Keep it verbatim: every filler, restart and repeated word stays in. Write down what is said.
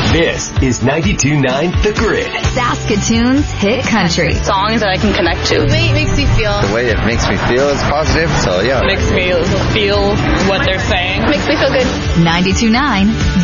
This is ninety-two point nine The Grid. Saskatoon's hit country. Songs that I can connect to. The way it makes me feel. The way it makes me feel is positive, so yeah. Makes me feel what they're saying. Makes me feel good. ninety-two point nine